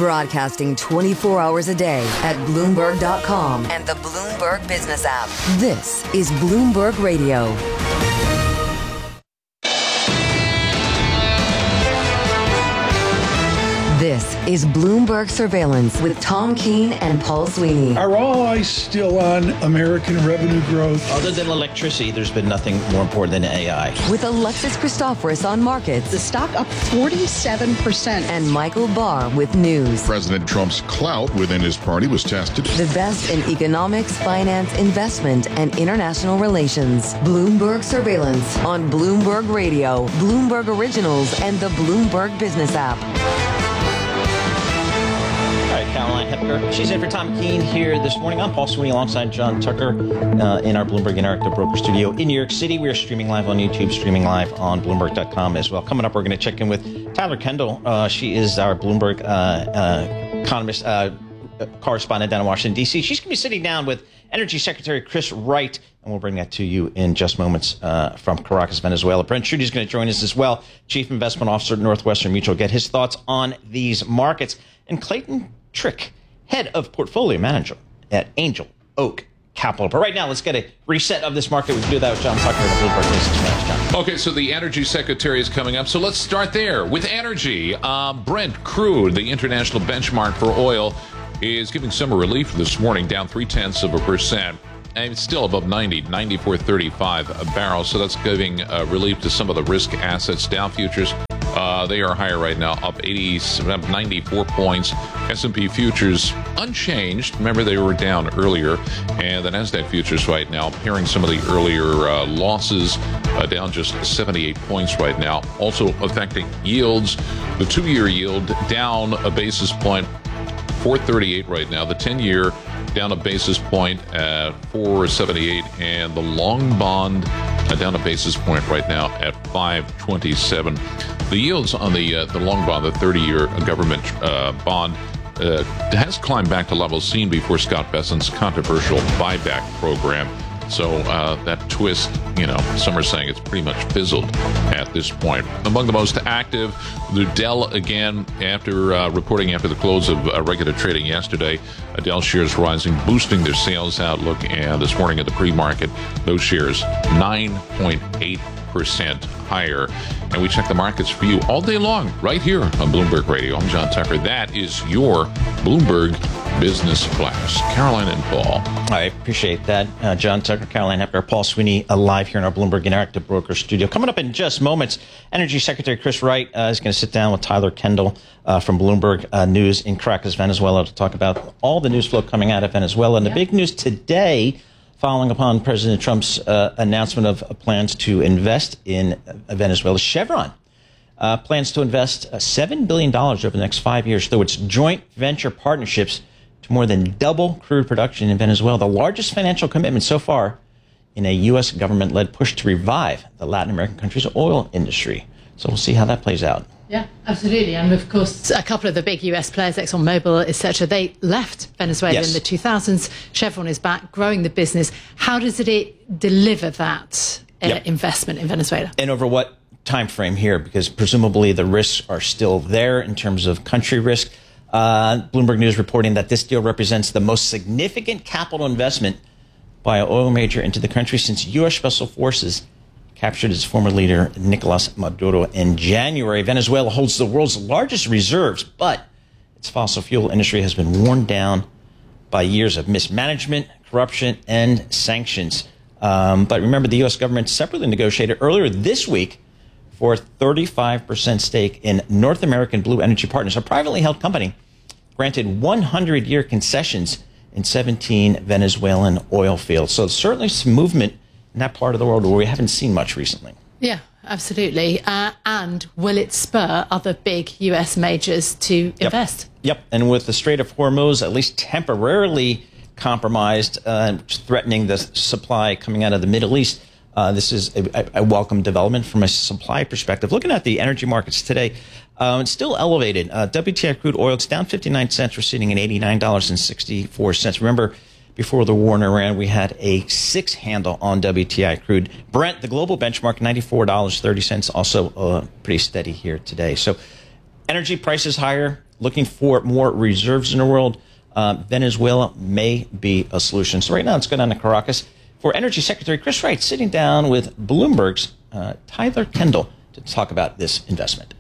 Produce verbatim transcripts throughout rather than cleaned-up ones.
Broadcasting twenty-four hours a day at Bloomberg dot com and the Bloomberg Business app. This is Bloomberg Radio. This is Bloomberg Surveillance with Tom Keene and Paul Sweeney. Are all eyes still on American revenue growth? Other than electricity, there's been nothing more important than A I. With Alexis Christoforous on markets. The stock up forty-seven percent. And Michael Barr with news. President Trump's clout within his party was tested. The best in economics, finance, investment, and international relations. Bloomberg Surveillance on Bloomberg Radio, Bloomberg Originals, and the Bloomberg Business app. Caroline Hepker. She's in for Tom Keene here this morning. I'm Paul Sweeney alongside John Tucker uh, in our Bloomberg Interactive Broker Studio in New York City. We are streaming live on YouTube, streaming live on Bloomberg dot com as well. Coming up, we're going to check in with Tyler Kendall. Uh, she is our Bloomberg uh, uh, economist uh, correspondent down in Washington, D C. She's going to be sitting down with Energy Secretary Chris Wright, and we'll bring that to you in just moments uh, from Caracas, Venezuela. Brent Trudy is going to join us as well, Chief Investment Officer at Northwestern Mutual, get his thoughts on these markets. And Clayton Trick, head of portfolio manager at Angel Oak Capital. But right now, let's get a reset of this market. We can do that with John Tucker and Bloomberg Business. Okay, so the Energy Secretary is coming up. So let's start there with energy. Uh, Brent crude, the international benchmark for oil, is giving some relief this morning, down three-tenths of a percent. And it's still above ninety, ninety-four thirty-five a barrel. So that's giving uh, relief to some of the risk assets. Dow futures, uh, they are higher right now, up eighty, ninety-four points. S and P futures unchanged. Remember, they were down earlier. And the NASDAQ futures right now, pairing some of the earlier uh, losses, uh, down just seventy-eight points right now. Also affecting yields. The two-year yield down a basis point, four thirty-eight right now. The ten-year down a basis point at four seventy-eight, and the long bond uh, down a basis point right now at five twenty-seven. The yields on the uh, the long bond, the thirty-year government uh, bond, uh, has climbed back to levels seen before Scott Bessent's controversial buyback program. So uh, that twist, you know, some are saying it's pretty much fizzled at this point. Among the most active, the Dell again, after uh, reporting after the close of uh, regular trading yesterday, uh, Dell shares rising, boosting their sales outlook. And this morning at the pre-market, those shares nine point eight percent higher. And we check the markets for you all day long right here on Bloomberg Radio. I'm John Tucker. That is your Bloomberg Business Flash. Caroline and Paul. I appreciate that. Uh, John Tucker, Caroline Hepker, Paul Sweeney, uh, live here in our Bloomberg Interactive Broker Studio. Coming up in just moments, Energy Secretary Chris Wright uh, is going to sit down with Tyler Kendall uh, from Bloomberg uh, News in Caracas, Venezuela, to talk about all the news flow coming out of Venezuela. And the big news today, following upon President Trump's uh, announcement of uh, plans to invest in uh, Venezuela, Chevron uh, plans to invest uh, seven billion dollars over the next five years through its joint venture partnerships to more than double crude production in Venezuela, the largest financial commitment so far in a U S government-led push to revive the Latin American country's oil industry. So we'll see how that plays out. Yeah, absolutely. And of course, a couple of the big U S players, ExxonMobil, et cetera, they left Venezuela yes. in the two thousands. Chevron is back, growing the business. How does it deliver that uh, yep. investment in Venezuela? And over what time frame here? Because presumably the risks are still there in terms of country risk. Uh, Bloomberg News reporting that this deal represents the most significant capital investment by an oil major into the country since U S Special Forces captured its former leader, Nicolas Maduro, in January. Venezuela holds the world's largest reserves, but its fossil fuel industry has been worn down by years of mismanagement, corruption, and sanctions. Um, but remember, the U S government separately negotiated earlier this week for a thirty-five percent stake in North American Blue Energy Partners, a privately held company, granted one hundred year concessions in seventeen Venezuelan oil fields. So certainly some movement in that part of the world where we haven't seen much recently. Yeah, absolutely. Uh, and will it spur other big U S majors to invest? Yep. yep. And with the Strait of Hormuz at least temporarily compromised, uh, threatening the supply coming out of the Middle East, uh, this is a, a welcome development from a supply perspective. Looking at the energy markets today, uh, it's still elevated. Uh, W T I crude oil, it's down fifty-nine cents. We're sitting at eighty-nine dollars and sixty-four cents. Remember, before the war in Iran, we had a six handle on W T I crude. Brent, the global benchmark, ninety-four dollars and thirty cents, also uh, pretty steady here today. So energy prices higher, looking for more reserves in the world, uh, Venezuela may be a solution. So right now, let's go down to Caracas for Energy Secretary Chris Wright, sitting down with Bloomberg's uh, Tyler Kendall to talk about this investment.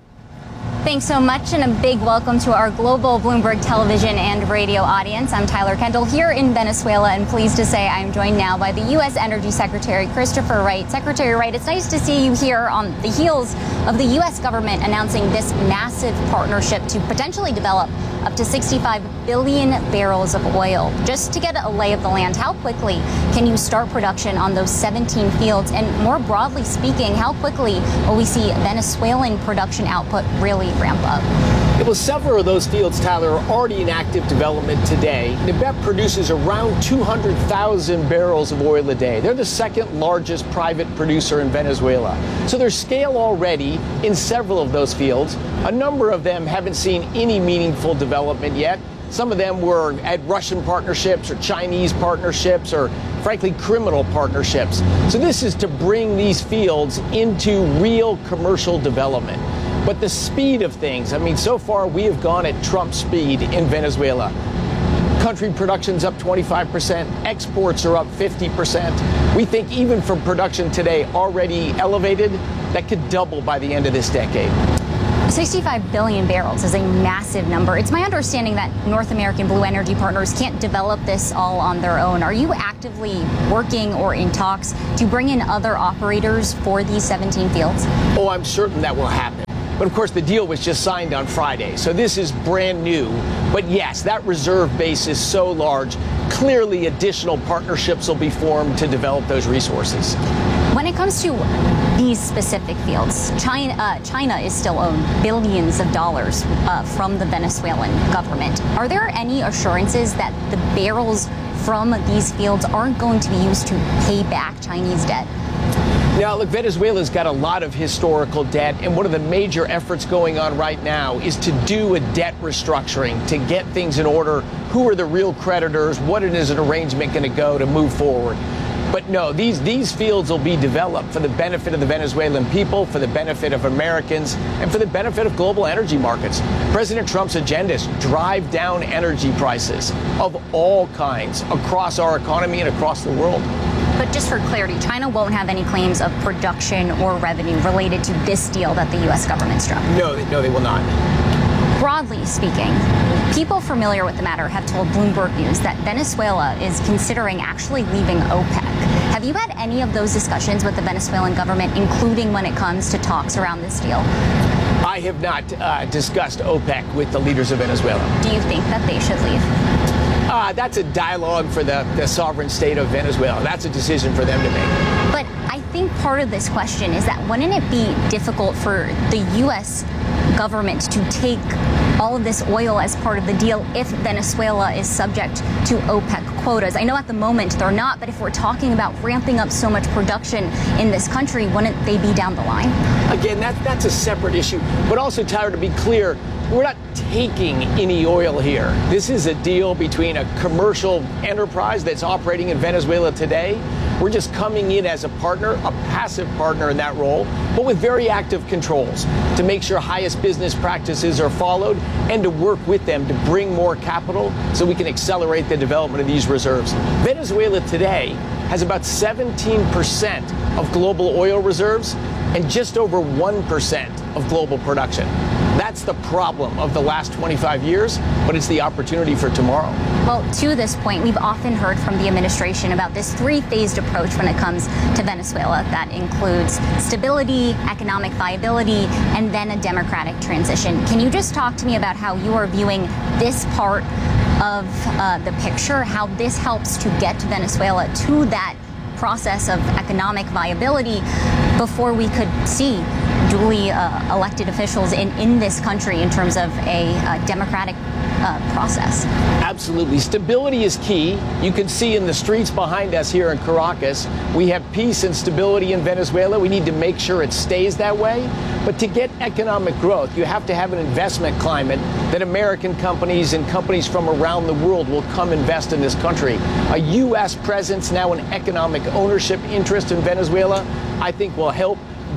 Thanks so much, and a big welcome to our global Bloomberg television and radio audience. I'm Tyler Kendall here in Venezuela, and pleased to say I'm joined now by the U S Energy Secretary Christopher Wright. Secretary Wright, it's nice to see you here on the heels of the U S government announcing this massive partnership to potentially develop up to sixty-five billion barrels of oil. Just to get a lay of the land, how quickly can you start production on those seventeen fields? And more broadly speaking, how quickly will we see Venezuelan production output really ramp up? Well, several of those fields, Tyler, are already in active development today. N B E P produces around two hundred thousand barrels of oil a day. They're the second largest private producer in Venezuela. So there's scale already in several of those fields. A number of them haven't seen any meaningful development yet. Some of them were at Russian partnerships or Chinese partnerships or, frankly, criminal partnerships. So this is to bring these fields into real commercial development. But the speed of things, I mean, so far we have gone at Trump speed in Venezuela. Country production's up twenty-five percent, exports are up fifty percent. We think even from production today already elevated, that could double by the end of this decade. sixty-five billion barrels is a massive number. It's my understanding that North American Blue Energy Partners can't develop this all on their own. Are you actively working or in talks to bring in other operators for these seventeen fields? Oh, I'm certain that will happen. But of course, the deal was just signed on Friday, so this is brand new. But yes, that reserve base is so large. Clearly, additional partnerships will be formed to develop those resources. When it comes to these specific fields, China, uh, China is still owed billions of dollars uh, from the Venezuelan government. Are there any assurances that the barrels from these fields aren't going to be used to pay back Chinese debt? Now, look, Venezuela's got a lot of historical debt, and one of the major efforts going on right now is to do a debt restructuring, to get things in order. Who are the real creditors? What is an arrangement going to go to move forward? But no, these, these fields will be developed for the benefit of the Venezuelan people, for the benefit of Americans, and for the benefit of global energy markets. President Trump's agenda is drive down energy prices of all kinds across our economy and across the world. But just for clarity, China won't have any claims of production or revenue related to this deal that the U S government struck? No, no, they will not. Broadly speaking, people familiar with the matter have told Bloomberg News that Venezuela is considering actually leaving OPEC. Have you had any of those discussions with the Venezuelan government, including when it comes to talks around this deal? I have not uh, discussed OPEC with the leaders of Venezuela. Do you think that they should leave? Uh, that's a dialogue for the, the sovereign state of Venezuela. That's a decision for them to make. But I think part of this question is that wouldn't it be difficult for the U S government to take all of this oil as part of the deal if Venezuela is subject to OPEC quotas? I know at the moment they're not, but if we're talking about ramping up so much production in this country, wouldn't they be down the line? Again, that, that's a separate issue. But also, Tyler, to be clear, we're not taking any oil here. This is a deal between a commercial enterprise that's operating in Venezuela today. We're just coming in as a partner, a passive partner in that role, but with very active controls to make sure highest business practices are followed and to work with them to bring more capital so we can accelerate the development of these reserves. Venezuela today has about seventeen percent of global oil reserves and just over one percent of global production. That's the problem of the last twenty-five years, but it's the opportunity for tomorrow. Well, to this point, we've often heard from the administration about this three-phased approach when it comes to Venezuela. That includes stability, economic viability, and then a democratic transition. Can you just talk to me about how you are viewing this part of uh, the picture, how this helps to get Venezuela to that process of economic viability before we could see duly uh, elected officials in, in this country in terms of a uh, democratic uh, process? Absolutely. Stability is key. You can see in the streets behind us here in Caracas, we have peace and stability in Venezuela. We need to make sure it stays that way. But to get economic growth, you have to have an investment climate that American companies and companies from around the world will come invest in this country. A U S presence, now an economic ownership interest in Venezuela, I think will help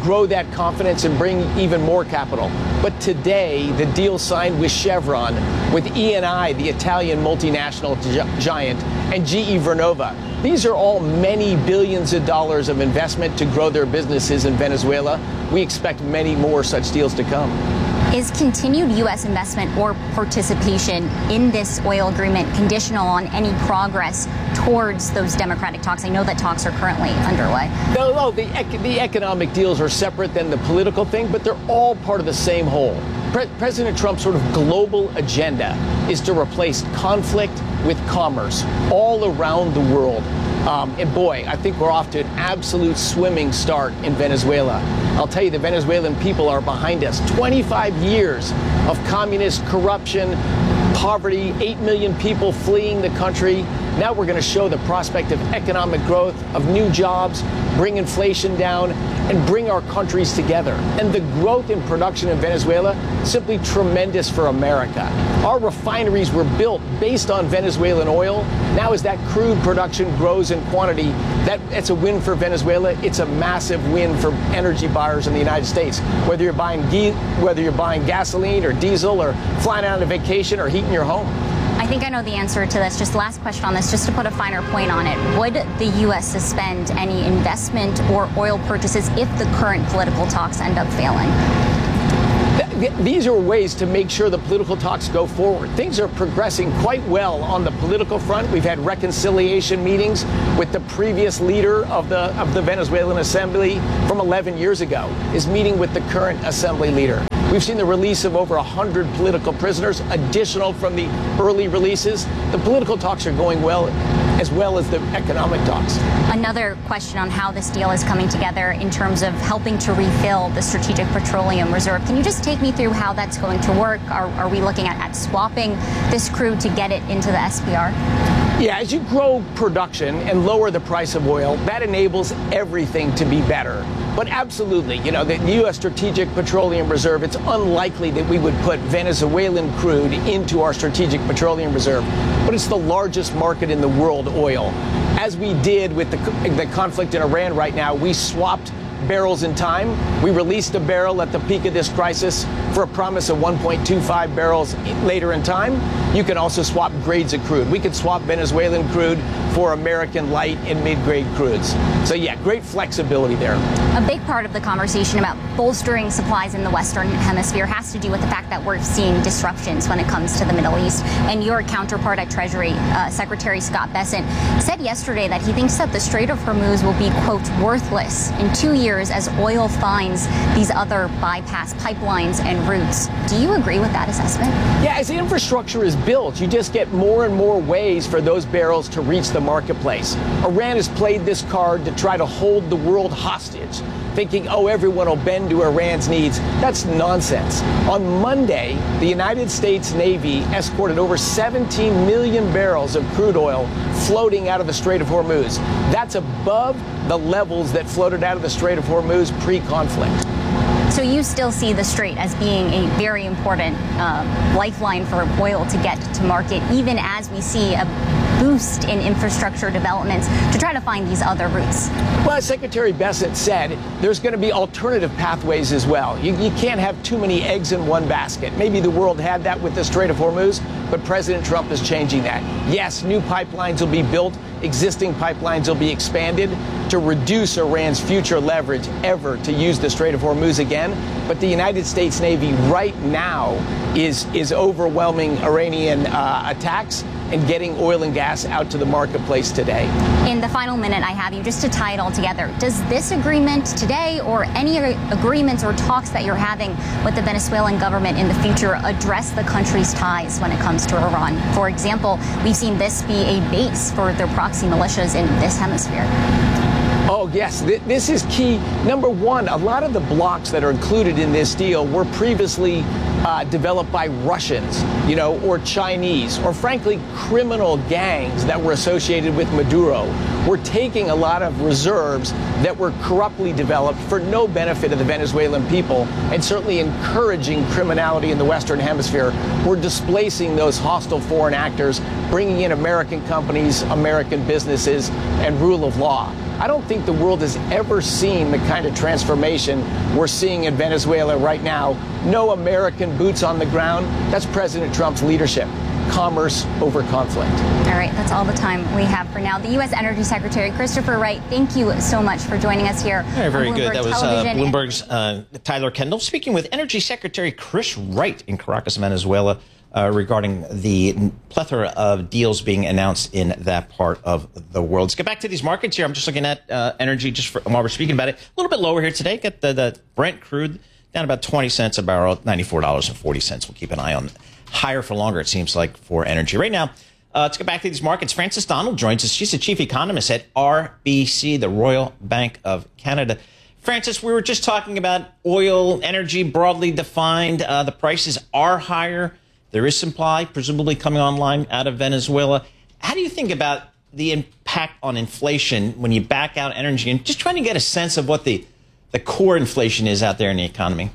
grow that confidence and bring even more capital. But today, the deal signed with Chevron, with E and I, the Italian multinational gi- giant, and G E Vernova, these are all many billions of dollars of investment to grow their businesses in Venezuela. We expect many more such deals to come. Is continued U S investment or participation in this oil agreement conditional on any progress towards those democratic talks? I know that talks are currently underway. No, no, the, ec- the economic deals are separate than the political thing, but they're all part of the same whole. Pre- President Trump's sort of global agenda is to replace conflict with commerce all around the world. Um, and boy, I think we're off to an absolute swimming start in Venezuela. I'll tell you, the Venezuelan people are behind us. twenty-five years of communist corruption, poverty, eight million people fleeing the country. Now we're going to show the prospect of economic growth, of new jobs, bring inflation down, and bring our countries together. And the growth in production in Venezuela, simply tremendous for America. Our refineries were built based on Venezuelan oil. Now as that crude production grows in quantity, that, it's a win for Venezuela. It's a massive win for energy buyers in the United States. Whether you're buying ge- whether you're buying gasoline or diesel or flying out on a vacation or heating your home. I think I know the answer to this. Just last question on this, just to put a finer point on it. Would the U S suspend any investment or oil purchases if the current political talks end up failing? These are ways to make sure the political talks go forward. Things are progressing quite well on the political front. We've had reconciliation meetings with the previous leader of the of the Venezuelan Assembly from eleven years ago, is meeting with the current Assembly leader. We've seen the release of over one hundred political prisoners, additional from the early releases. The political talks are going well, as well as the economic talks. Another question on how this deal is coming together in terms of helping to refill the Strategic Petroleum Reserve. Can you just take me through how that's going to work? Are, are we looking at, at swapping this crude to get it into the S P R? Yeah, as you grow production and lower the price of oil, that enables everything to be better. But absolutely, you know, the U S Strategic Petroleum Reserve, it's unlikely that we would put Venezuelan crude into our Strategic Petroleum Reserve, but it's the largest market in the world, oil. As we did with the, the conflict in Iran right now, we swapped barrels in time. We released a barrel at the peak of this crisis for a promise of one point two five barrels later in time. You can also swap grades of crude. We could swap Venezuelan crude for American light and mid-grade crudes. So yeah, great flexibility there. A big part of the conversation about bolstering supplies in the Western Hemisphere has to do with the fact that we're seeing disruptions when it comes to the Middle East. And your counterpart at Treasury, uh, Secretary Scott Bessent, said yesterday that he thinks that the Strait of Hormuz will be, quote, worthless in two years as oil finds these other bypass pipelines and routes. Do you agree with that assessment? Yeah, as the infrastructure is built, you just get more and more ways for those barrels to reach the marketplace. Iran has played this card to try to hold the world hostage, thinking, oh, everyone will bend to Iran's needs. That's nonsense. On Monday, the United States Navy escorted over seventeen million barrels of crude oil floating out of the Strait of Hormuz. That's above the levels that floated out of the Strait of Hormuz pre-conflict. So you still see the Strait as being a very important uh, lifeline for oil to get to market, even as we see a boost in infrastructure developments to try to find these other routes? Well, as Secretary Bessent said, there's going to be alternative pathways as well. You, you can't have too many eggs in one basket. Maybe the world had that with the Strait of Hormuz, but President Trump is changing that. Yes, new pipelines will be built. Existing pipelines will be expanded to reduce Iran's future leverage ever to use the Strait of Hormuz again. But the United States Navy right now is, is overwhelming Iranian uh, attacks and getting oil and gas out to the marketplace today. In the final minute I have you, just to tie it all together, does this agreement today or any agreements or talks that you're having with the Venezuelan government in the future address the country's ties when it comes to Iran? For example, we've seen this be a base for their proxy militias in this hemisphere. Oh, yes, th- this is key. Number one, a lot of the blocks that are included in this deal were previously uh, developed by Russians, you know, or Chinese, or frankly, criminal gangs that were associated with Maduro. We're taking a lot of reserves that were corruptly developed for no benefit of the Venezuelan people and certainly encouraging criminality in the Western Hemisphere. We're displacing those hostile foreign actors, bringing in American companies, American businesses, and rule of law. I don't think the world has ever seen the kind of transformation we're seeing in Venezuela right now. No American boots on the ground. That's President Trump's leadership. Commerce over conflict. All right, that's all the time we have for now. The U S Energy Secretary Christopher Wright, thank you so much for joining us here. Very, very on good. That was uh, Television. Bloomberg's uh, Tyler Kendall speaking with Energy Secretary Chris Wright in Caracas, Venezuela, uh, regarding the plethora of deals being announced in that part of the world. Let's get back to these markets here. I'm just looking at uh, energy just for, while we're speaking about it. A little bit lower here today. Got the, the Brent crude down about twenty cents a barrel, ninety-four dollars and forty cents. We'll keep an eye on higher for longer, it seems like, for energy. Right now, uh, let's get back to these markets. Frances Donald joins us. She's the chief economist at R B C, the Royal Bank of Canada. Frances, we were just talking about oil, energy broadly defined. Uh, the prices are higher. There is supply, presumably coming online out of Venezuela. How do you think about the impact on inflation when you back out energy, and just trying to get a sense of what the, the core inflation is out there in the economy?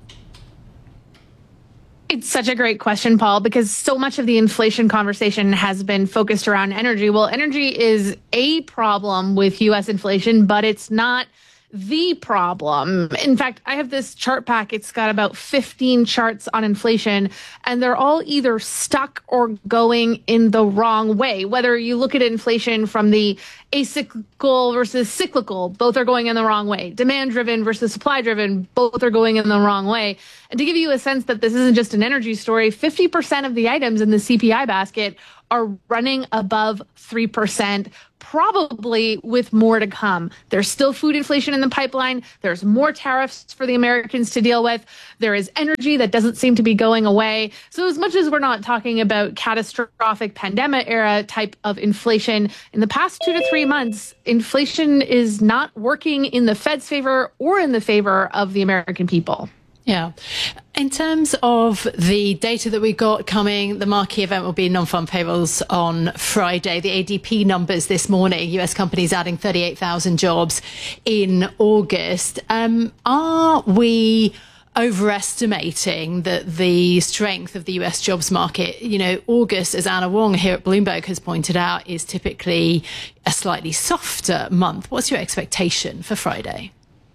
It's such a great question, Paul, because so much of the inflation conversation has been focused around energy. Well, energy is a problem with U S inflation, but it's not the problem. In fact, I have this chart pack. It's got about fifteen charts on inflation, and they're all either stuck or going in the wrong way. Whether you look at inflation from the acyclical versus cyclical, both are going in the wrong way. Demand driven versus supply driven, both are going in the wrong way. And to give you a sense that this isn't just an energy story, fifty percent of the items in the C P I basket are running above three percent, probably with more to come. There's still food inflation in the pipeline. There's more tariffs for the Americans to deal with. There is energy that doesn't seem to be going away. So as much as we're not talking about catastrophic pandemic era type of inflation, in the past two to three months, inflation is not working in the Fed's favor or in the favor of the American people. Yeah. In terms of the data that we got coming, the marquee event will be non-farm payrolls on Friday. The A D P numbers this morning, U S companies adding thirty-eight thousand jobs in August. Um, are we overestimating that the strength of the U S jobs market? You know, August, as Anna Wong here at Bloomberg has pointed out, is typically a slightly softer month. What's your expectation for Friday?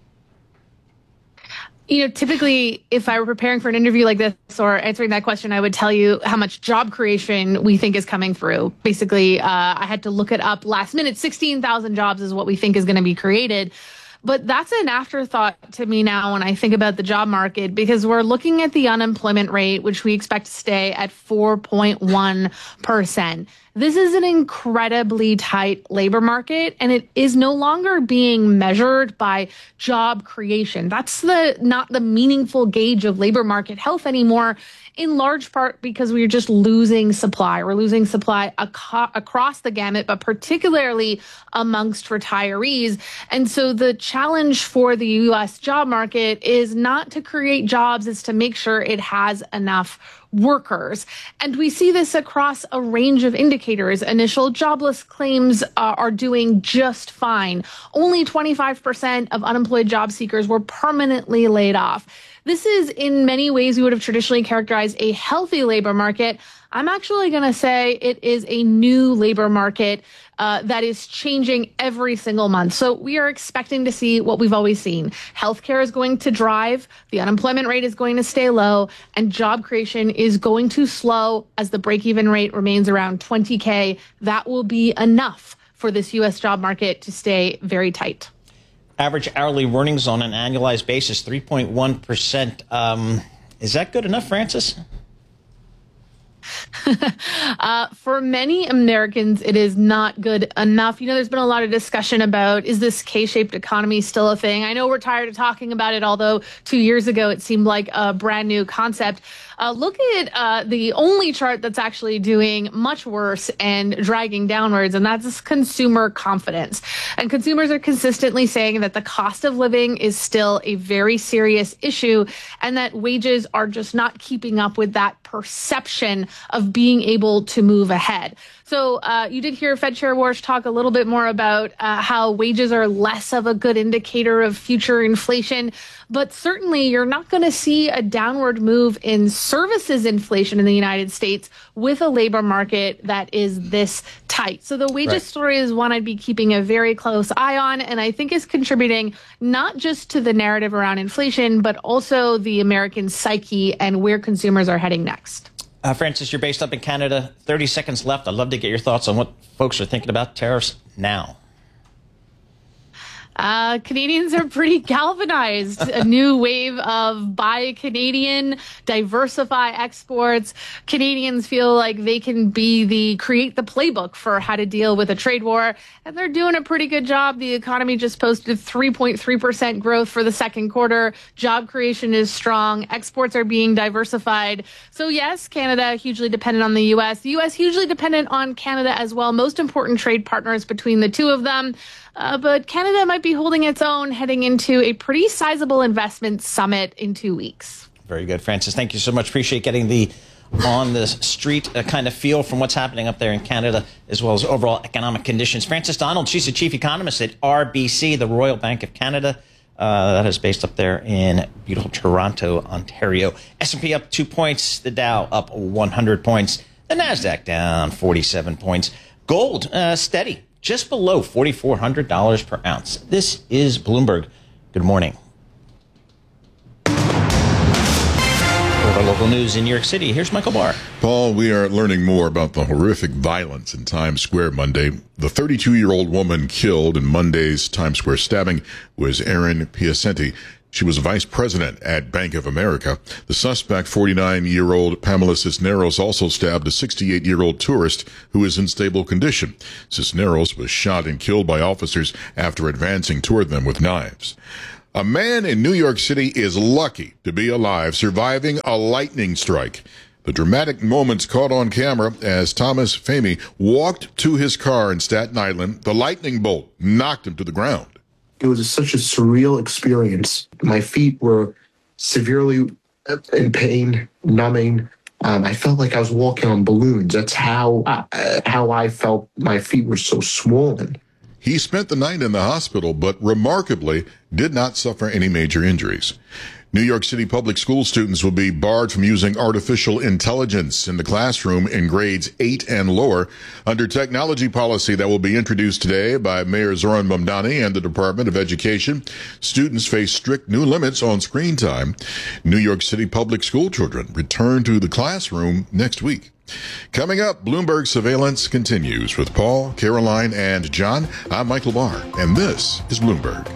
You know, typically, if I were preparing for an interview like this or answering that question, I would tell you how much job creation we think is coming through. Basically, uh, I had to look it up last minute. sixteen thousand jobs is what we think is going to be created. But that's an afterthought to me now when I think about the job market, because we're looking at the unemployment rate, which we expect to stay at four point one percent. This is an incredibly tight labor market, and it is no longer being measured by job creation. That's the not the meaningful gauge of labor market health anymore, in large part because we're just losing supply. We're losing supply ac- across the gamut, but particularly amongst retirees. And so the challenge for the U S job market is not to create jobs, it's to make sure it has enough workers. And we see this across a range of indicators. Initial jobless claims uh, are doing just fine. Only twenty-five percent of unemployed job seekers were permanently laid off. This is, in many ways, we would have traditionally characterized a healthy labor market. I'm actually going to say it is a new labor market uh, that is changing every single month. So we are expecting to see what we've always seen. Healthcare is going to drive, the unemployment rate is going to stay low, and job creation is going to slow as the break-even rate remains around twenty K. That will be enough for this U S job market to stay very tight. Average hourly earnings on an annualized basis, three point one percent. Um, is that good enough, Frances? uh, for many Americans, it is not good enough. You know, there's been a lot of discussion about, is this K-shaped economy still a thing? I know we're tired of talking about it, although two years ago it seemed like a brand new concept. Uh, look at uh, the only chart that's actually doing much worse and dragging downwards, and that's consumer confidence. And consumers are consistently saying that the cost of living is still a very serious issue, and that wages are just not keeping up with that perception of being able to move ahead. So uh, you did hear Fed Chair Warsh talk a little bit more about uh, how wages are less of a good indicator of future inflation, but certainly you're not going to see a downward move in services inflation in the United States with a labor market that is this tight. So the wages right. story is one I'd be keeping a very close eye on, and I think is contributing not just to the narrative around inflation, but also the American psyche and where consumers are heading next. Uh, Francis, you're based up in Canada. thirty seconds left. I'd love to get your thoughts on what folks are thinking about tariffs now. Uh, Canadians are pretty galvanized. A new wave of buy Canadian, diversify exports. Canadians feel like they can be the create the playbook for how to deal with a trade war, and they're doing a pretty good job. The economy just posted three point three percent growth for the second quarter. Job creation is strong. Exports are being diversified. So yes, Canada hugely dependent on the U S. The U S hugely dependent on Canada as well. Most important trade partners between the two of them. Uh, but Canada might be holding its own heading into a pretty sizable investment summit in two weeks. Very good, Francis. Thank you so much. Appreciate getting the on the street uh, kind of feel from what's happening up there in Canada, as well as overall economic conditions. Frances Donald, she's the chief economist at R B C, the Royal Bank of Canada. Uh, that is based up there in beautiful Toronto, Ontario. S and P up two points. The Dow up one hundred points. The NASDAQ down forty-seven points. Gold uh, steady. Just below four thousand four hundred dollars per ounce. This is Bloomberg. Good morning. For our local news in New York City, here's Michael Barr. Paul, we are learning more about the horrific violence in Times Square Monday. The thirty-two-year-old woman killed in Monday's Times Square stabbing was Erin Piacenti. She was a vice president at Bank of America. The suspect, forty-nine-year-old Pamela Cisneros, also stabbed a sixty-eight-year-old tourist who is in stable condition. Cisneros was shot and killed by officers after advancing toward them with knives. A man in New York City is lucky to be alive, surviving a lightning strike. The dramatic moments caught on camera as Thomas Famey walked to his car in Staten Island. The lightning bolt knocked him to the ground. It was such a surreal experience. My feet were severely in pain, numbing. Um, I felt like I was walking on balloons. That's how uh, how I felt. My feet were so swollen. He spent the night in the hospital, but remarkably did not suffer any major injuries. New York City public school students will be barred from using artificial intelligence in the classroom in grades eight and lower under technology policy that will be introduced today by Mayor Zoran Mamdani and the Department of Education. Students face strict new limits on screen time. New York City public school children return to the classroom next week. Coming up, Bloomberg Surveillance continues with Paul, Caroline, and John. I'm Michael Barr, and this is Bloomberg.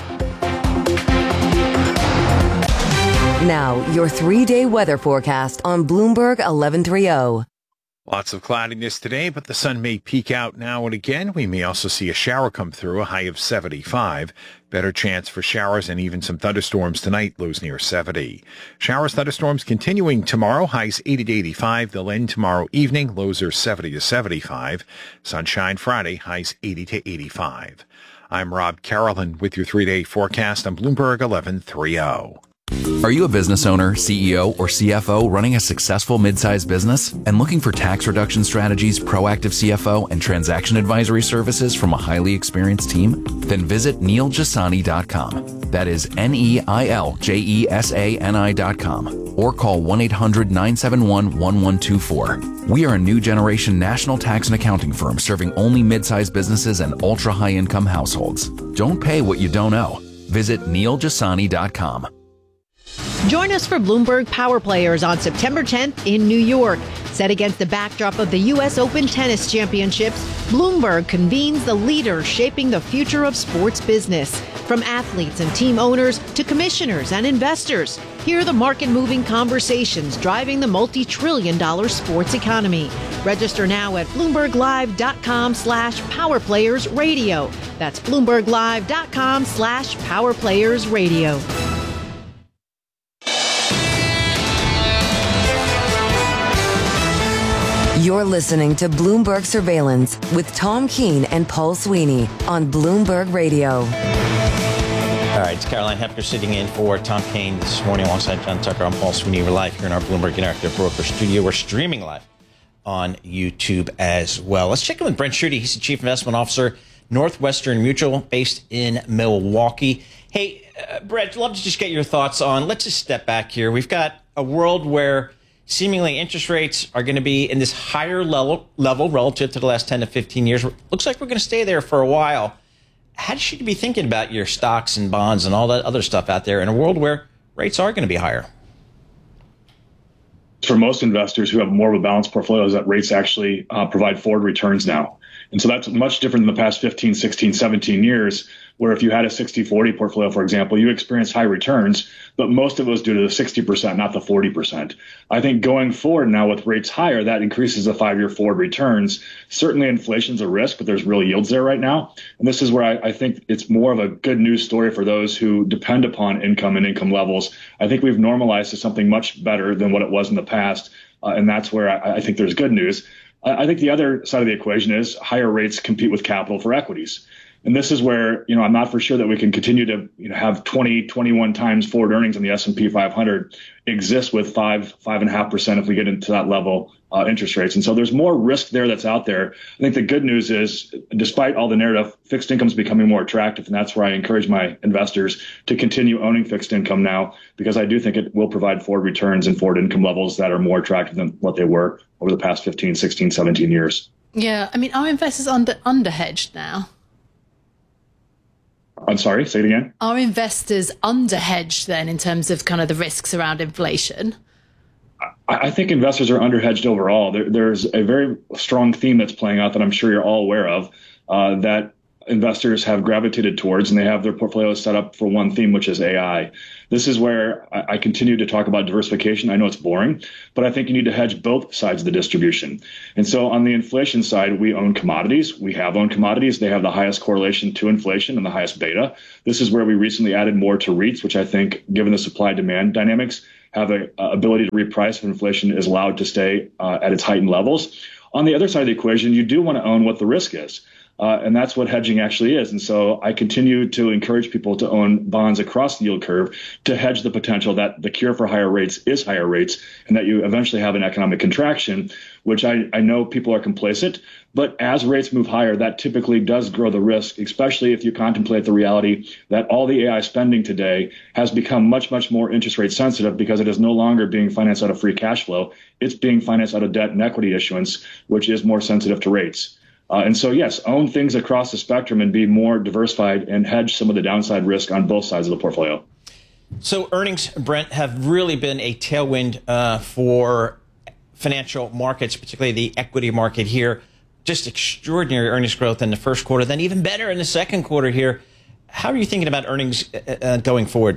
Now, your three-day weather forecast on Bloomberg eleven thirty. Lots of cloudiness today, but the sun may peek out now and again. We may also see a shower come through, a high of seventy-five. Better chance for showers and even some thunderstorms tonight, lows near seventy. Showers, thunderstorms continuing tomorrow, highs eighty to eighty-five. They'll end tomorrow evening, lows are seventy to seventy-five. Sunshine Friday, highs eighty to eighty-five. I'm Rob Carolyn with your three-day forecast on Bloomberg eleven thirty. Are you a business owner, C E O, or C F O running a successful mid-sized business and looking for tax reduction strategies, proactive C F O, and transaction advisory services from a highly experienced team? Then visit neil jasani dot com. That is N E I L J E S A N I dot com. Or call one eight hundred nine seven one one one two four. We are a new generation national tax and accounting firm serving only mid-sized businesses and ultra-high-income households. Don't pay what you don't owe. Visit neil jasani dot com. Join us for Bloomberg Power Players on September tenth in New York. Set against the backdrop of the U S Open Tennis Championships, Bloomberg convenes the leaders shaping the future of sports business. From athletes and team owners to commissioners and investors, hear the market-moving conversations driving the multi-trillion dollar sports economy. Register now at bloomberglive.com slash powerplayersradio. That's bloomberglive.com slash powerplayersradio. You're listening to Bloomberg Surveillance with Tom Keene and Paul Sweeney on Bloomberg Radio. All right, it's Caroline Hefner sitting in for Tom Keene this morning alongside John Tucker. I'm Paul Sweeney. We're live here in our Bloomberg Interactive Broker studio. We're streaming live on YouTube as well. Let's check in with Brent Schutte. He's the Chief Investment Officer, Northwestern Mutual, based in Milwaukee. Hey, uh, Brent, I'd love to just get your thoughts on, let's just step back here. We've got a world where seemingly interest rates are going to be in this higher level level relative to the last ten to fifteen years. Looks like we're going to stay there for a while. How should you be thinking about your stocks and bonds and all that other stuff out there in a world where rates are going to be higher? For most investors who have more of a balanced portfolio, is that rates actually uh, provide forward returns now. And so that's much different than the past fifteen, sixteen, seventeen years, where if you had a sixty forty portfolio, for example, you experienced high returns, but most of it was due to the sixty percent, not the forty percent. I think going forward now with rates higher, that increases the five-year forward returns. Certainly inflation's a risk, but there's real yields there right now. And this is where I, I think it's more of a good news story for those who depend upon income and income levels. I think we've normalized to something much better than what it was in the past. Uh, and that's where I, I think there's good news. I think the other side of the equation is higher rates compete with capital for equities. And this is where, you know, I'm not for sure that we can continue to, you know, have twenty, twenty-one times forward earnings in the S and P five hundred exist with five, five and a half percent if we get into that level uh, interest rates. And so there's more risk there that's out there. I think the good news is, despite all the narrative, fixed income is becoming more attractive. And that's where I encourage my investors to continue owning fixed income now, because I do think it will provide forward returns and forward income levels that are more attractive than what they were over the past fifteen, sixteen, seventeen years. Yeah. I mean, are investors under under hedged now? I'm sorry, say it again. Are investors under hedged then in terms of kind of the risks around inflation? I think investors are under hedged overall. There, there's a very strong theme that's playing out that I'm sure you're all aware of, uh, that investors have gravitated towards, and they have their portfolios set up for one theme, which is A I. This is where I, I continue to talk about diversification. I know it's boring, but I think you need to hedge both sides of the distribution. And so on the inflation side, we own commodities. We have owned commodities. They have the highest correlation to inflation and the highest beta. This is where we recently added more to REITs, which I think, given the supply-demand dynamics, have a, a ability to reprice if inflation is allowed to stay uh, at its heightened levels. On the other side of the equation, you do want to own what the risk is. Uh, and that's what hedging actually is. And so I continue to encourage people to own bonds across the yield curve to hedge the potential that the cure for higher rates is higher rates, and that you eventually have an economic contraction, which I, I know people are complacent. But as rates move higher, that typically does grow the risk, especially if you contemplate the reality that all the A I spending today has become much, much more interest rate sensitive, because it is no longer being financed out of free cash flow. It's being financed out of debt and equity issuance, which is more sensitive to rates. Uh, and so, yes, own things across the spectrum and be more diversified and hedge some of the downside risk on both sides of the portfolio. So earnings, Brent, have really been a tailwind uh, for financial markets, particularly the equity market here. Just extraordinary earnings growth in the first quarter, then even better in the second quarter here. How are you thinking about earnings uh, going forward?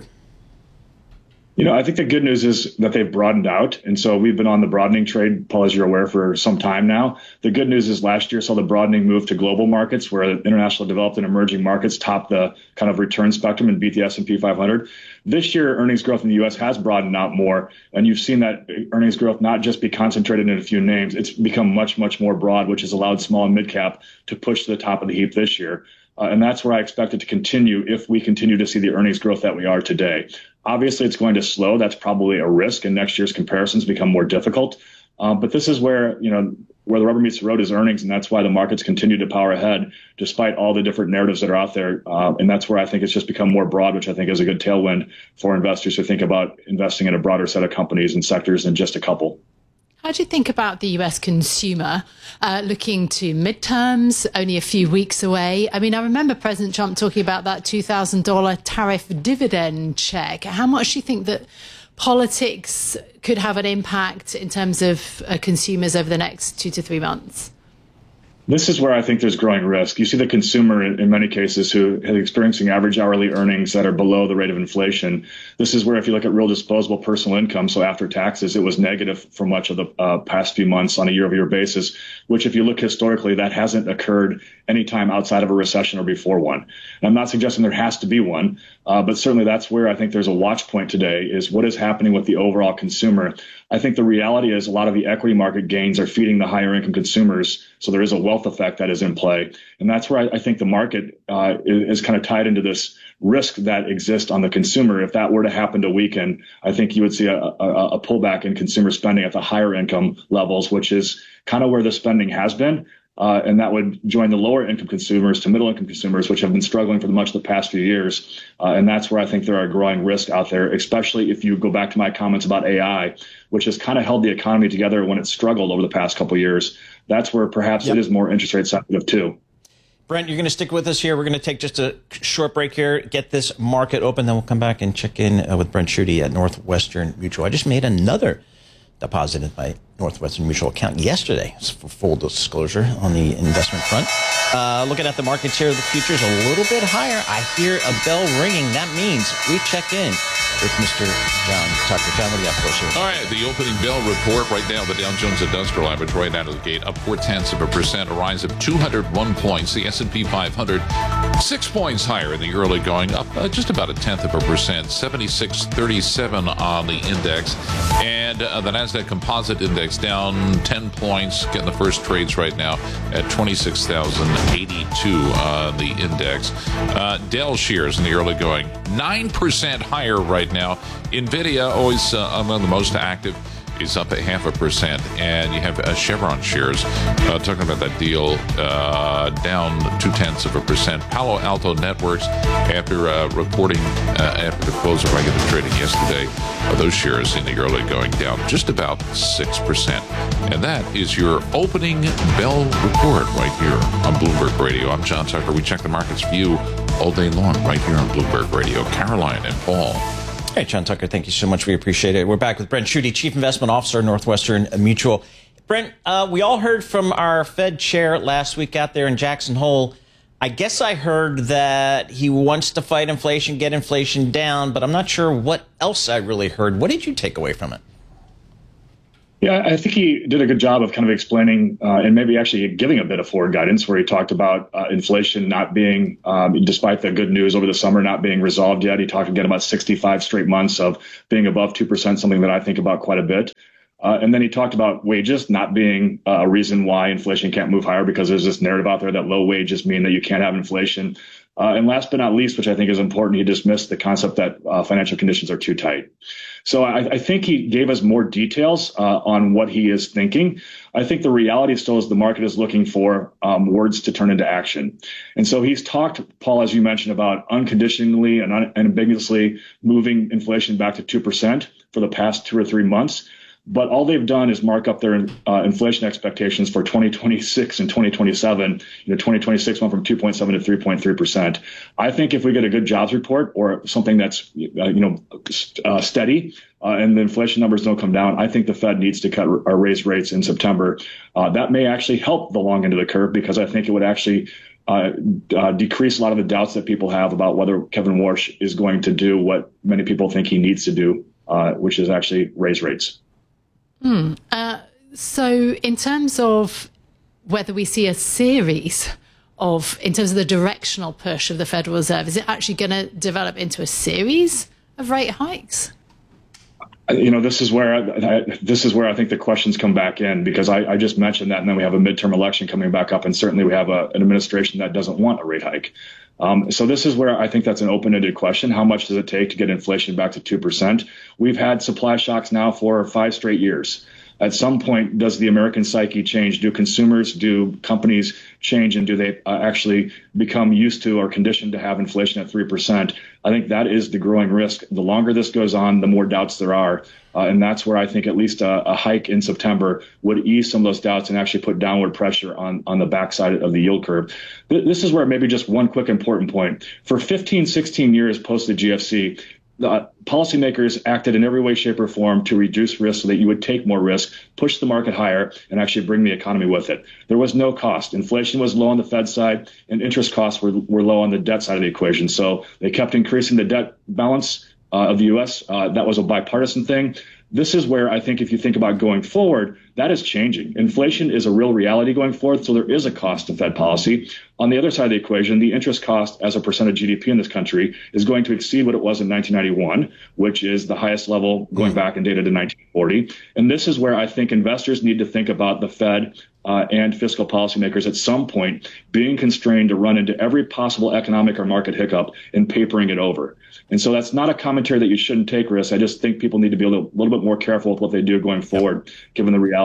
You know, I think the good news is that they've broadened out. And so we've been on the broadening trade, Paul, as you're aware, for some time now. The good news is last year saw the broadening move to global markets, where international developed and emerging markets topped the kind of return spectrum and beat the S and P five hundred. This year, earnings growth in the U S has broadened out more. And you've seen that earnings growth not just be concentrated in a few names. It's become much, much more broad, which has allowed small and mid cap to push to the top of the heap this year. Uh, and that's where I expect it to continue if we continue to see the earnings growth that we are today. Obviously, it's going to slow. That's probably a risk, and next year's comparisons become more difficult. Uh, but this is where, you know, where the rubber meets the road is earnings, and that's why the markets continue to power ahead despite all the different narratives that are out there. Uh, and that's where I think it's just become more broad, which I think is a good tailwind for investors who think about investing in a broader set of companies and sectors than just a couple. How do you think about the U S consumer uh, looking to midterms, only a few weeks away? I mean, I remember President Trump talking about that two thousand dollars tariff dividend check. How much do you think that politics could have an impact in terms of uh, consumers over the next two to three months? This is where I think there's growing risk. You see the consumer in, in many cases who is experiencing average hourly earnings that are below the rate of inflation. This is where if you look at real disposable personal income, so after taxes, it was negative for much of the uh, past few months on a year-over-year basis, which if you look historically, that hasn't occurred any time outside of a recession or before one. And I'm not suggesting there has to be one, uh, but certainly that's where I think there's a watch point today is what is happening with the overall consumer. I think the reality is a lot of the equity market gains are feeding the higher income consumers. So there is a wealth effect that is in play. And that's where I, I think the market uh, is, is kind of tied into this risk that exists on the consumer. If that were to happen to weaken, I think you would see a, a, a pullback in consumer spending at the higher income levels, which is kind of where the spending has been. Uh, and that would join the lower income consumers to middle income consumers, which have been struggling for much of the past few years. Uh, and that's where I think there are growing risks out there, especially if you go back to my comments about A I, which has kind of held the economy together when it's struggled over the past couple of years. That's where perhaps yep. it is more interest rate sensitive too. Brent, you're going to stick with us here. We're going to take just a short break here, get this market open, then we'll come back and check in uh, with Brent Schutte at Northwestern Mutual. I just made another deposit in my Northwestern Mutual account yesterday, for full disclosure on the investment front. Uh, looking at the markets here, the futures a little bit higher. I hear a bell ringing. That means we check in with Mister John Tucker. John, what do you have for us here? All right, the opening bell report right now. The Dow Jones Industrial Average right out of the gate, up four tenths of a percent, a rise of two hundred one points. The S and P five hundred, six points higher in the early going, up uh, just about a tenth of a percent, seventy-six thirty-seven on the index. And uh, the Nasdaq Composite Index down ten points, getting the first trades right now at twenty-six thousand eighty-two on the index. Uh, Dell shares in the early going, nine percent higher right now. NVIDIA, always uh, among the most active, is up a half a percent. And you have uh, Chevron shares, uh, talking about that deal, uh, down two-tenths of a percent. Palo Alto Networks, after uh, reporting uh, after the close of regular trading yesterday, uh, those shares in the early going down just about six percent. And that is your opening bell report right here on Bloomberg Radio. I'm John Tucker. We check the markets for you all day long right here on Bloomberg Radio. Caroline and Paul. Hey, John Tucker, thank you so much. We appreciate it. We're back with Brent Schutte, Chief Investment Officer, Northwestern Mutual. Brent, uh, we all heard from our Fed chair last week out there in Jackson Hole. I guess I heard that he wants to fight inflation, get inflation down, but I'm not sure what else I really heard. What did you take away from it? Yeah, I think he did a good job of kind of explaining uh, and maybe actually giving a bit of forward guidance where he talked about uh, inflation not being, um, despite the good news over the summer, not being resolved yet. He talked again about sixty-five straight months of being above two percent, something that I think about quite a bit. Uh, and then he talked about wages not being uh, a reason why inflation can't move higher, because there's this narrative out there that low wages mean that you can't have inflation. Uh, and last but not least, which I think is important, he dismissed the concept that uh, financial conditions are too tight. So I, I think he gave us more details uh, on what he is thinking. I think the reality still is the market is looking for um, words to turn into action. And so he's talked, Paul, as you mentioned, about unconditionally and unambiguously moving inflation back to two percent for the past two or three months. But all they've done is mark up their uh, inflation expectations for twenty twenty-six and twenty twenty-seven. You know, twenty twenty-six went from two point seven to three point three percent. I think if we get a good jobs report or something that's, uh, you know, uh, steady uh, and the inflation numbers don't come down, I think the Fed needs to cut or raise rates in September. Uh, that may actually help the long end of the curve, because I think it would actually uh, uh, decrease a lot of the doubts that people have about whether Kevin Warsh is going to do what many people think he needs to do, uh, which is actually raise rates. Hmm. Uh, so in terms of whether we see a series of, in terms of the directional push of the Federal Reserve, is it actually going to develop into a series of rate hikes? You know, this is where I, I, this is where I think the questions come back in, because I, I just mentioned that, and then we have a midterm election coming back up, and certainly we have a, an administration that doesn't want a rate hike. Um, so this is where I think that's an open-ended question. How much does it take to get inflation back to two percent? We've had supply shocks now for five straight years. At some point, does the American psyche change? Do consumers, do companies change, and do they uh, actually become used to or conditioned to have inflation at three percent? I think that is the growing risk. The longer this goes on, the more doubts there are. Uh, and that's where I think at least a, a hike in September would ease some of those doubts and actually put downward pressure on, on the backside of the yield curve. This is where maybe just one quick important point. For fifteen, sixteen years post the G F C, the policymakers acted in every way, shape, or form to reduce risk so that you would take more risk, push the market higher, and actually bring the economy with it. There was no cost. Inflation was low on the Fed side, and interest costs were, were low on the debt side of the equation. So they kept increasing the debt balance uh, of the U S. Uh, that was a bipartisan thing. This is where I think if you think about going forward, that is changing. Inflation is a real reality going forward, so there is a cost to Fed policy. On the other side of the equation, the interest cost as a percent of G D P in this country is going to exceed what it was in nineteen ninety-one, which is the highest level going back in data to nineteen forty. And this is where I think investors need to think about the Fed uh, and fiscal policymakers at some point being constrained to run into every possible economic or market hiccup and papering it over. And so that's not a commentary that you shouldn't take risks. I just think people need to be a little, little bit more careful with what they do going forward, given the reality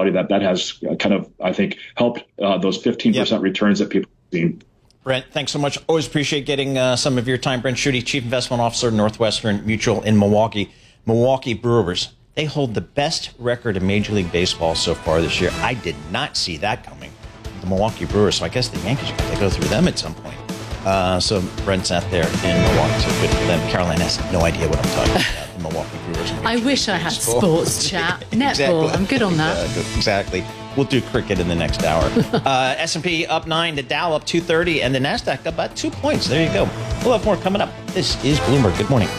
reality that that has kind of, I think, helped uh, those fifteen percent yep. returns that people have seen. Brent, thanks so much. Always appreciate getting uh, some of your time. Brent Schutte, Chief Investment Officer, Northwestern Mutual in Milwaukee. Milwaukee Brewers, they hold the best record in Major League Baseball so far this year. I did not see that coming. The Milwaukee Brewers, so I guess the Yankees are going to go through them at some point. Uh, so Brent's out there in Milwaukee, so good for them. Caroline has no idea what I'm talking about. The Milwaukee Brewers. I wish I had sports chat. Netball, exactly. I'm good on that. Uh, exactly. We'll do cricket in the next hour. uh, S and P up nine, the Dow up two thirty, and the NASDAQ up about two points. There you go. We'll have more coming up. This is Bloomberg. Good morning.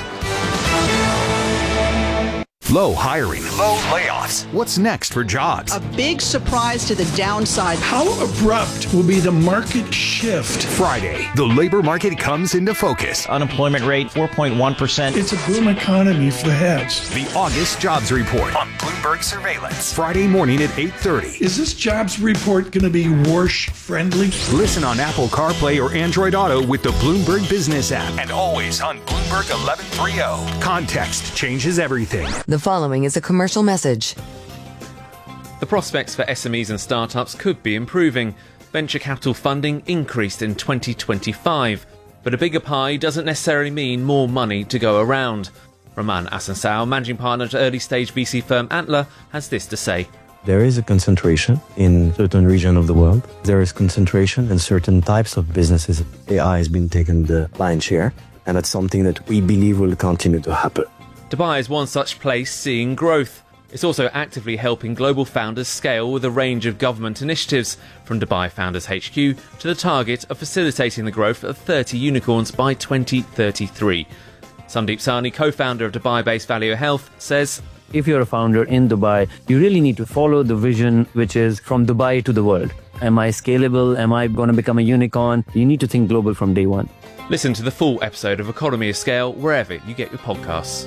Low hiring. Low layoffs. What's next for jobs? A big surprise to the downside. How abrupt will be the market shift? Friday, the labor market comes into focus. Unemployment rate, four point one percent. It's a boom economy for the heads. The August jobs report on Bloomberg Surveillance. Friday morning at eight thirty. Is this jobs report going to be Warsh friendly? Listen on Apple CarPlay or Android Auto with the Bloomberg Business app. And always on Bloomberg eleven thirty. Context changes everything. The following is a commercial message. The prospects for S M Es and startups could be improving. Venture capital funding increased in twenty twenty-five, but a bigger pie doesn't necessarily mean more money to go around. Roman Asansao, managing partner at early-stage V C firm Antler, has this to say. There is a concentration in certain regions of the world. There is concentration in certain types of businesses. A I has been taking the lion's share, and that's something that we believe will continue to happen. Dubai is one such place seeing growth. It's also actively helping global founders scale with a range of government initiatives, from Dubai Founders H Q to the target of facilitating the growth of thirty unicorns by twenty thirty-three. Sandeep Sahni, co-founder of Dubai-based Value Health, says, if you're a founder in Dubai, you really need to follow the vision, which is from Dubai to the world. Am I scalable? Am I going to become a unicorn? You need to think global from day one. Listen to the full episode of Economy of Scale wherever you get your podcasts.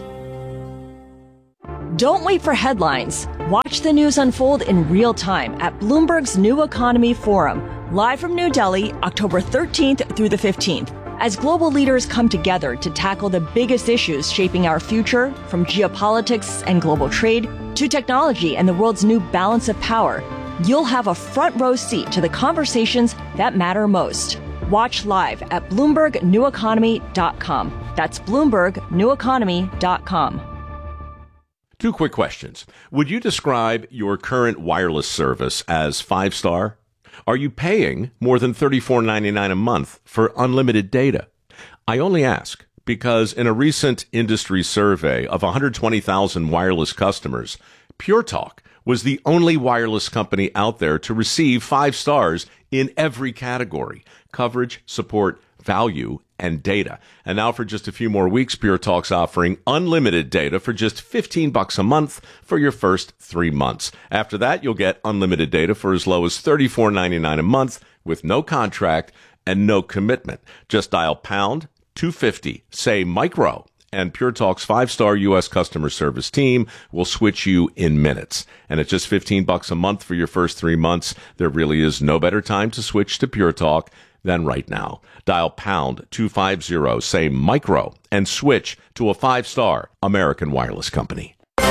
Don't wait for headlines. Watch the news unfold in real time at Bloomberg's New Economy Forum, live from New Delhi, October thirteenth through the fifteenth. As global leaders come together to tackle the biggest issues shaping our future, from geopolitics and global trade to technology and the world's new balance of power, you'll have a front row seat to the conversations that matter most. Watch live at Bloomberg New Economy dot com. That's Bloomberg New Economy dot com. Two quick questions. Would you describe your current wireless service as five-star? Are you paying more than thirty-four ninety-nine a month for unlimited data? I only ask because in a recent industry survey of one hundred twenty thousand wireless customers, Pure Talk was the only wireless company out there to receive five stars in every category: coverage, support, value, and data. And now for just a few more weeks, Pure Talk's offering unlimited data for just fifteen bucks a month for your first three months. After that, you'll get unlimited data for as low as thirty-four ninety-nine a month with no contract and no commitment. Just dial pound two fifty, say micro, and Pure Talk's five-star U S customer service team will switch you in minutes. And at just fifteen bucks a month for your first three months, there really is no better time to switch to Pure Talk than right now. Dial pound two fifty, say micro, and switch to a five-star American wireless company.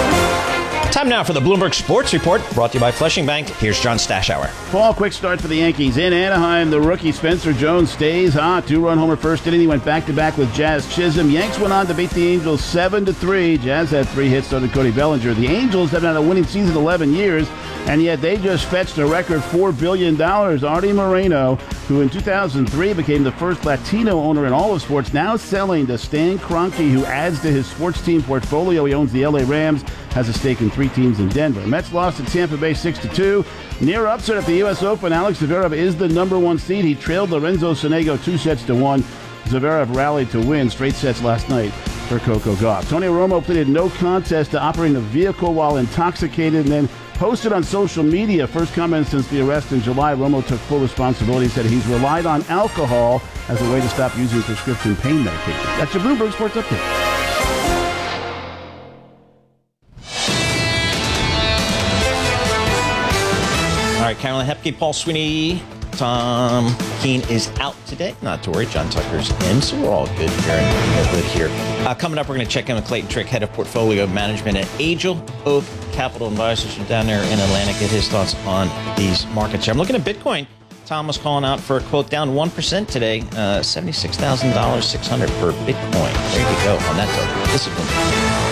Time now for the Bloomberg Sports Report, brought to you by Flushing Bank. Here's John Stashower. Paul, quick start for the Yankees. In Anaheim, the rookie Spencer Jones stays hot. Two-run homer first inning. He went back-to-back with Jazz Chisholm. Yanks went on to beat the Angels seven to three. Jazz had three hits, so did Cody Bellinger. The Angels have had a winning season in eleven years, and yet they just fetched a record four billion dollars. Artie Moreno, who in two thousand three became the first Latino owner in all of sports, now selling to Stan Kroenke, who adds to his sports team portfolio. He owns the L A Rams, has a stake in three teams in Denver. Mets lost at Tampa Bay six to two. Near upset at the U S Open, Alex Zverev is the number one seed. He trailed Lorenzo Sonego two sets to one. Zverev rallied to win straight sets last night for Coco Gauff. Tony Romo pleaded no contest to operating a vehicle while intoxicated and then posted on social media. First comment since the arrest in July. Romo took full responsibility, said he's relied on alcohol as a way to stop using prescription pain medication. That's your Bloomberg Sports Update. All right, Carolyn Hepke, Paul Sweeney, Tom Keene is out today. Not to worry, John Tucker's in, so we're all good here in the hood here. Uh, coming up, we're going to check in with Clayton Trick, head of portfolio management at Angel Oak Capital Advisors from down there in Atlanta. Get his thoughts on these markets here. I'm looking at Bitcoin. Tom was calling out for a quote down one percent today, uh, seventy-six thousand six hundred dollars per Bitcoin. There you go on that token. Discipline.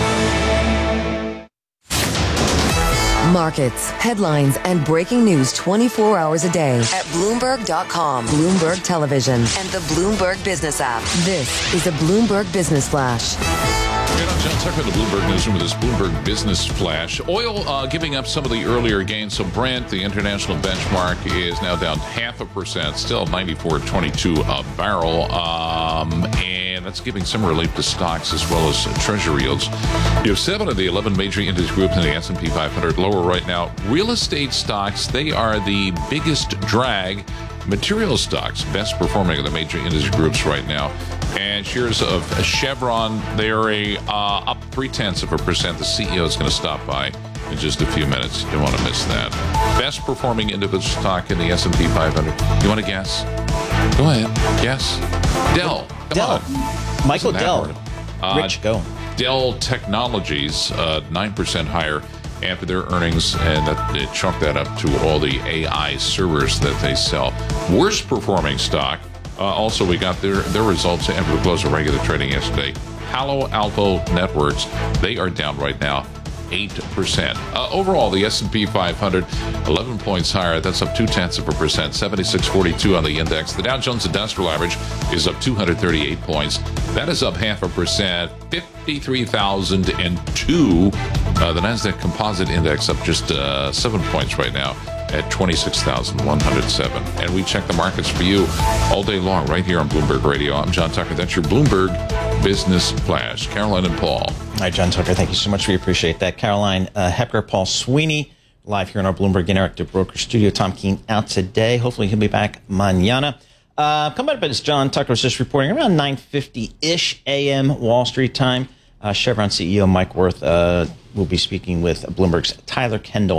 Markets, headlines, and breaking news twenty-four hours a day at Bloomberg dot com, Bloomberg Television, and the Bloomberg Business app. This is a Bloomberg Business Flash. Good, I'm John Tucker in the Bloomberg Newsroom with this Bloomberg Business Flash. Oil uh, giving up some of the earlier gains. So Brent, the international benchmark, is now down half a percent, still ninety-four twenty-two a barrel. Um, and that's giving some relief to stocks as well as treasury yields. You have seven of the eleven major index groups in the S and P five hundred lower right now. Real estate stocks, they are the biggest drag. Material stocks, best performing of the major index groups right now. And shares of Chevron, they are a, uh, up three-tenths of a percent. The C E O is going to stop by in just a few minutes. You don't want to miss that. Best performing individual stock in the S and P five hundred. You want to guess? Go ahead. Guess. Dell. Come Dell. on. Michael Dell. Uh, Rich, go. Dell Technologies, uh, nine percent higher after their earnings, and that they chalk that up to all the A I servers that they sell. Worst performing stock, uh, also we got their, their results after the close of regular trading yesterday. Palo Alto Networks, they are down right now eight percent. Uh, overall, the S and P five hundred, eleven points higher. That's up two-tenths of a percent, seventy-six forty-two on the index. The Dow Jones Industrial Average is up two hundred thirty-eight points. That is up half a percent, fifty-three thousand two. Uh, the NASDAQ Composite Index up just uh, seven points right now at twenty-six thousand one hundred seven. And we check the markets for you all day long right here on Bloomberg Radio. I'm John Tucker. That's your Bloomberg Business Flash. Caroline and Paul. Hi, John Tucker. Thank you so much. We appreciate that. Caroline uh, Hepker, Paul Sweeney, live here in our Bloomberg Interactive Broker Studio. Tom Keene out today. Hopefully he'll be back mañana. Uh, coming up as John Tucker was just reporting, around nine fifty-ish a.m. Wall Street time. Uh, Chevron C E O Mike Wirth uh, will be speaking with Bloomberg's Tyler Kendall